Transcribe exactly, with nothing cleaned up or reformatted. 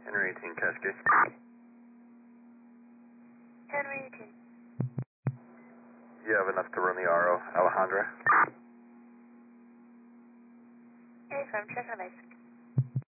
Henry eighteen, Cascade. Henry eighteen. You have enough to run the R O, Alejandra? A firm, check on basic.